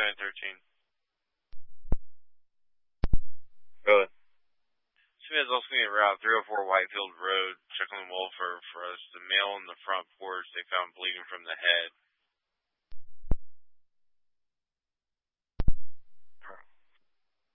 3913. Go ahead. Somebody's also going to route 304 Whitefield Road, Chuckling Wolfer for us. The male on the front porch, they found bleeding from the head.